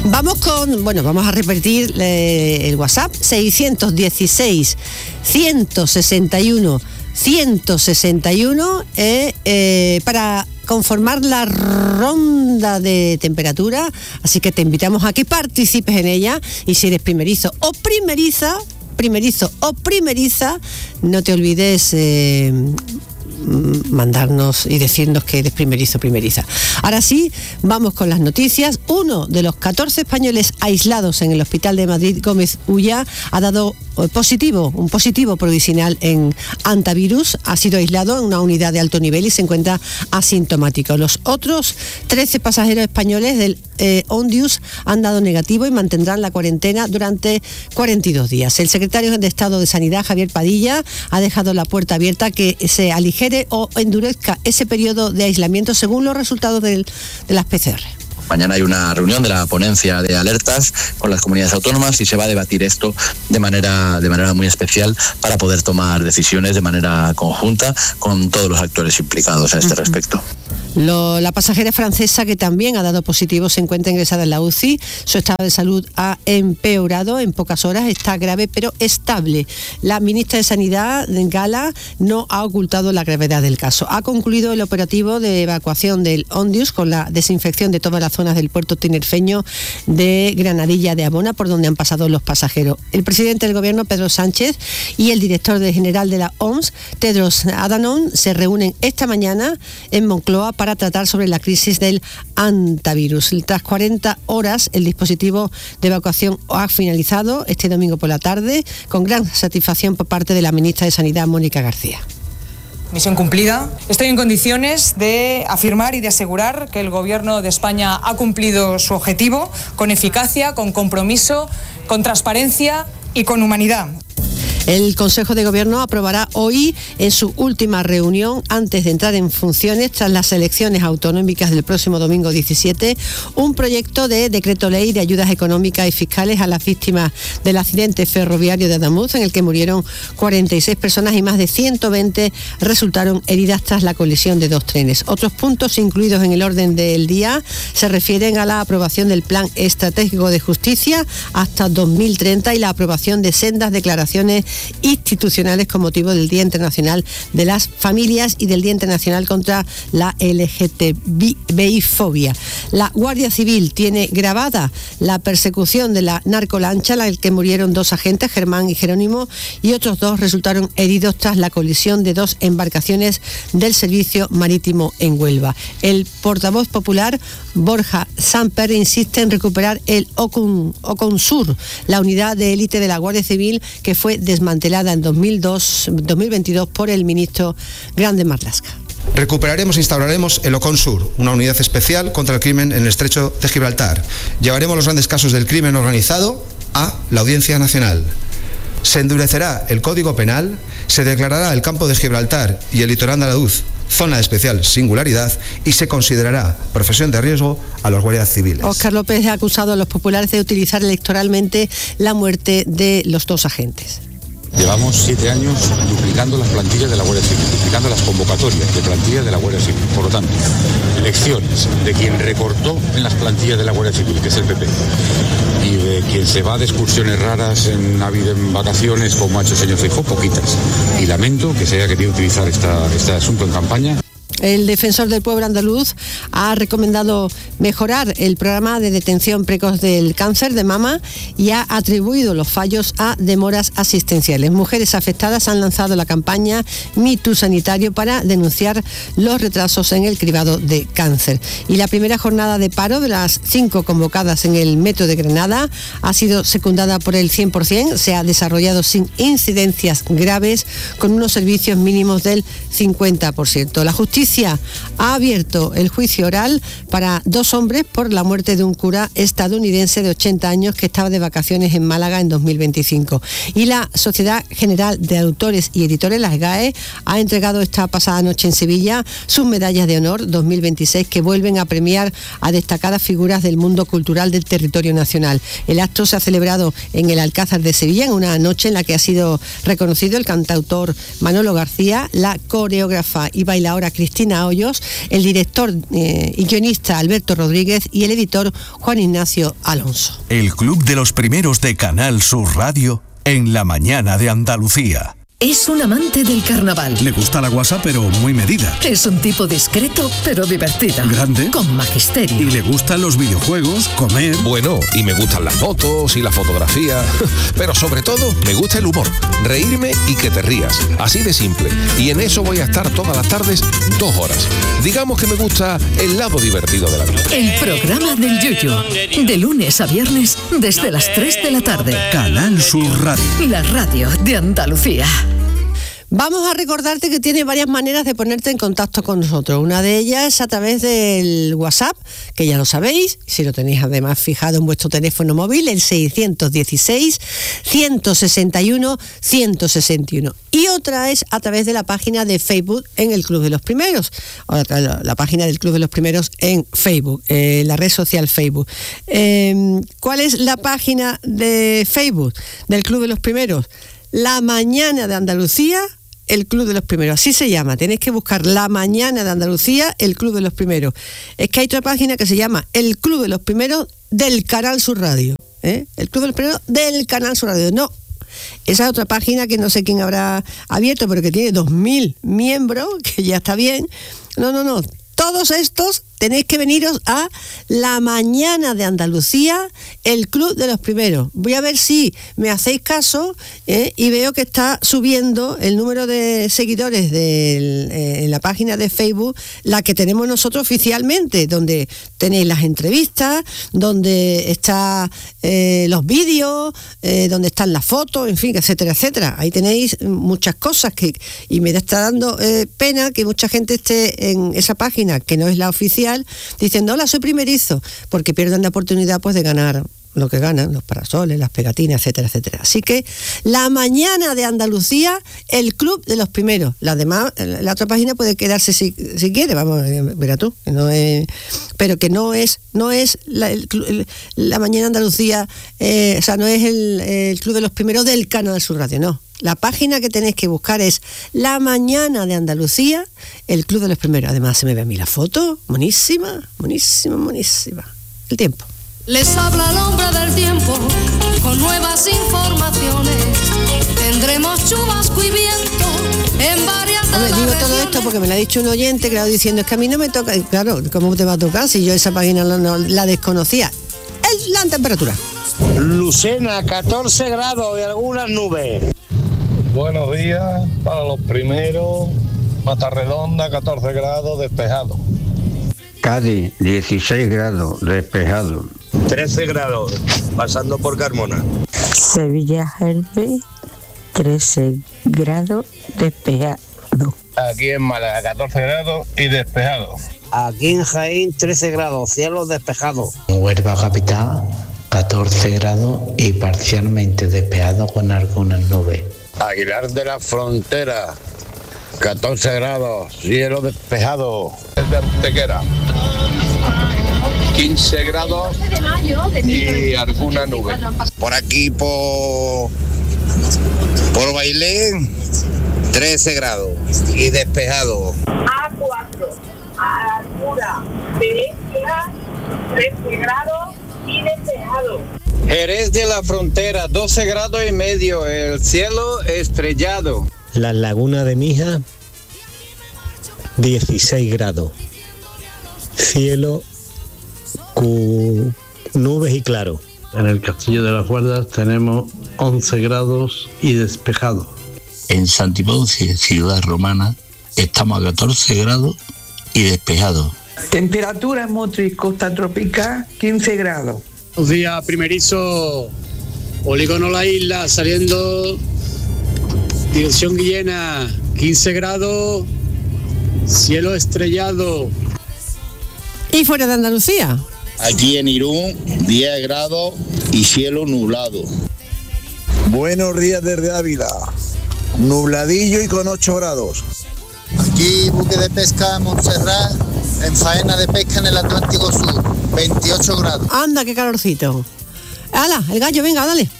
Vamos a repetir el WhatsApp, 616 161 161 para conformar la ronda de temperatura, así que te invitamos a que participes en ella, y si eres primerizo o primeriza, no te olvides mandarnos y decirnos que eres primerizo o primeriza. Ahora sí, vamos con las noticias. Uno de los 14 españoles aislados en el hospital de Madrid, Gómez Ulla, ha dado un positivo provisional en hantavirus. Ha sido aislado en una unidad de alto nivel y se encuentra asintomático. Los otros 13 pasajeros españoles del Ondius han dado negativo y mantendrán la cuarentena durante 42 días. El secretario de Estado de Sanidad, Javier Padilla, ha dejado la puerta abierta que se aligere o endurezca ese periodo de aislamiento según los resultados de las PCR. Mañana hay una reunión de la ponencia de alertas con las comunidades autónomas y se va a debatir esto de manera muy especial para poder tomar decisiones de manera conjunta con todos los actores implicados a este respecto. La pasajera francesa, que también ha dado positivo, se encuentra ingresada en la UCI. Su estado de salud ha empeorado en pocas horas, está grave pero estable. La ministra de Sanidad, Gala, no ha ocultado la gravedad del caso. Ha concluido el operativo de evacuación del Ondius con la desinfección de todas las zonas del puerto tinerfeño de Granadilla de Abona, por donde han pasado los pasajeros. El presidente del gobierno, Pedro Sánchez, y el director general de la OMS, Tedros Adhanom, se reúnen esta mañana en Moncloa para tratar sobre la crisis del hantavirus. Tras 40 horas, el dispositivo de evacuación ha finalizado este domingo por la tarde, con gran satisfacción por parte de la ministra de Sanidad, Mónica García. Misión cumplida. Estoy en condiciones de afirmar y de asegurar que el Gobierno de España ha cumplido su objetivo con eficacia, con compromiso, con transparencia y con humanidad. El Consejo de Gobierno aprobará hoy, en su última reunión antes de entrar en funciones tras las elecciones autonómicas del próximo domingo 17, un proyecto de decreto ley de ayudas económicas y fiscales a las víctimas del accidente ferroviario de Ademuz, en el que murieron 46 personas y más de 120 resultaron heridas tras la colisión de dos trenes. Otros puntos incluidos en el orden del día se refieren a la aprobación del Plan Estratégico de Justicia hasta 2030 y la aprobación de sendas declaraciones institucionales con motivo del Día Internacional de las Familias y del Día Internacional contra la LGTBI-fobia. La Guardia Civil tiene grabada la persecución de la narcolancha en la que murieron dos agentes, Germán y Jerónimo, y otros dos resultaron heridos tras la colisión de dos embarcaciones del servicio marítimo en Huelva. El portavoz popular, Borja Samper, insiste en recuperar el Oconsur, la unidad de élite de la Guardia Civil que fue desmantelada en 2022 por el ministro Grande Marlaska. Recuperaremos e instauraremos el Oconsur, una unidad especial contra el crimen en el estrecho de Gibraltar. Llevaremos los grandes casos del crimen organizado a la Audiencia Nacional. Se endurecerá el Código Penal, se declarará el campo de Gibraltar y el litoral andaluz zona de especial singularidad y se considerará profesión de riesgo a los guardias civiles. Óscar López ha acusado a los populares de utilizar electoralmente la muerte de los dos agentes. Llevamos 7 años duplicando las plantillas de la Guardia Civil, duplicando las convocatorias de plantillas de la Guardia Civil. Por lo tanto, elecciones de quien recortó en las plantillas de la Guardia Civil, que es el PP, y de quien se va de excursiones raras en Navidad, en vacaciones, como ha hecho el señor Feijóo, poquitas. Y lamento que se haya querido utilizar este asunto en campaña. El defensor del pueblo andaluz ha recomendado mejorar el programa de detención precoz del cáncer de mama y ha atribuido los fallos a demoras asistenciales. Mujeres afectadas han lanzado la campaña Me Too Sanitario para denunciar los retrasos en el cribado de cáncer. Y la primera jornada de paro de las 5 convocadas en el metro de Granada ha sido secundada por el 100%, se ha desarrollado sin incidencias graves con unos servicios mínimos del 50%. La justicia ha abierto el juicio oral para 2 hombres por la muerte de un cura estadounidense de 80 años que estaba de vacaciones en Málaga en 2025. Y la Sociedad General de Autores y Editores, la SGAE, ha entregado esta pasada noche en Sevilla sus medallas de honor 2026 que vuelven a premiar a destacadas figuras del mundo cultural del territorio nacional. El acto se ha celebrado en el Alcázar de Sevilla en una noche en la que ha sido reconocido el cantautor Manolo García, la coreógrafa y bailaora Cristina Cristina Hoyos, el director y guionista Alberto Rodríguez y el editor Juan Ignacio Alonso. El Club de los Primeros de Canal Sur Radio en la mañana de Andalucía. Es un amante del carnaval. Le gusta la guasa, pero muy medida. Es un tipo discreto, pero divertido. Grande. Con magisterio. Y le gustan los videojuegos, comer. Bueno, y me gustan las fotos y la fotografía. Pero sobre todo, me gusta el humor. Reírme y que te rías. Así de simple. Y en eso voy a estar todas las tardes 2 horas. Digamos que me gusta el lado divertido de la vida. El programa del Yuyu. De lunes a viernes, desde las 3 de la tarde. Canal Sur Radio. La radio de Andalucía. Vamos a recordarte que tiene varias maneras de ponerte en contacto con nosotros. Una de ellas es a través del WhatsApp, que ya lo sabéis, si lo tenéis además fijado en vuestro teléfono móvil, el 616-161-161. Y otra es a través de la página de Facebook en el Club de los Primeros, o la página del Club de los Primeros en Facebook, la red social Facebook. ¿Cuál es la página de Facebook del Club de los Primeros? La Mañana de Andalucía, el Club de los Primeros, así se llama. Tenéis que buscar La Mañana de Andalucía, el Club de los Primeros. Es que hay otra página que se llama el Club de los Primeros del Canal Sur Radio. El Club de los Primeros del Canal Sur Radio. No, esa es otra página que no sé quién habrá abierto, pero que tiene 2.000 miembros, que ya está bien. No. Todos estos tenéis que veniros a La Mañana de Andalucía, el Club de los Primeros. Voy a ver si me hacéis caso y veo que está subiendo el número de seguidores en la página de Facebook, la que tenemos nosotros oficialmente, donde tenéis las entrevistas, donde están los vídeos, donde están las fotos, en fin, etcétera, etcétera. Ahí tenéis muchas cosas y me está dando pena que mucha gente esté en esa página, que no es la oficial, diciendo hola, soy primerizo, porque pierden la oportunidad pues de ganar lo que ganan, los parasoles, las pegatinas, etcétera, etcétera. Así que La Mañana de Andalucía, el Club de los Primeros. La demás, la otra página puede quedarse si quiere, vamos, verá tú, que no es, pero que no es la Mañana de Andalucía, o sea, no es el Club de los Primeros del Canal Sur Radio, no. La página que tenéis que buscar es La Mañana de Andalucía, el Club de los Primeros. Además se me ve a mí la foto, monísima. El tiempo. Les habla el hombre del tiempo con nuevas informaciones. Tendremos chubasco y viento en varias de las digo todo regiones. esto porque me lo ha dicho un oyente, claro, diciendo es que a mí no me toca. Claro, ¿cómo te va a tocar si yo esa página no la desconocía? La temperatura. Lucena, 14 grados y algunas nubes. Buenos días para los primeros. Matarredonda, 14 grados, despejado. Cádiz, 16 grados, despejado. 13 grados, pasando por Carmona. Sevilla, Jerez, 13 grados, despejado. Aquí en Málaga, 14 grados y despejado. Aquí en Jaén, 13 grados, cielo despejado. Huelva capital, 14 grados y parcialmente despejado con algunas nubes. Aguilar de la Frontera, 14 grados, cielo despejado. Desde Antequera, 15 grados y alguna nube. Por aquí, por Bailén, 13 grados y despejado. A4, altura, Venecia, 13 grados y despejado. Jerez de la Frontera, 12 grados y medio, el cielo estrellado. La Laguna de Mija, 16 grados, cielo con nubes y claro. En el Castillo de las Guardas tenemos 11 grados y despejado. En Santiponce, ciudad romana, estamos a 14 grados y despejado. Temperatura en Motriz, costa tropical, 15 grados. Buenos días, primerizo, Polígono La Isla, saliendo dirección Guillena, 15 grados, cielo estrellado. ¿Y fuera de Andalucía? Aquí en Irún, 10 grados y cielo nublado. Buenos días desde Ávila, nubladillo y con 8 grados. Aquí, buque de pesca Montserrat, en faena de pesca en el Atlántico Sur, 28 grados. Anda, qué calorcito. ¡Hala, el gallo, venga, dale!